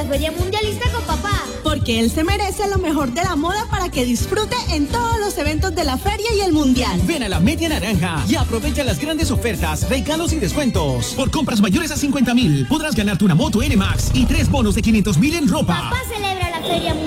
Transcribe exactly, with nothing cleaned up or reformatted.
Feria Mundialista con papá. Porque él se merece lo mejor de la moda para que disfrute en todos los eventos de la feria y el mundial. Ven a la Media Naranja y aprovecha las grandes ofertas, regalos y descuentos. Por compras mayores a cincuenta mil podrás ganarte una moto N-Max y tres bonos de quinientos mil en ropa. Papá celebra la Feria Mundial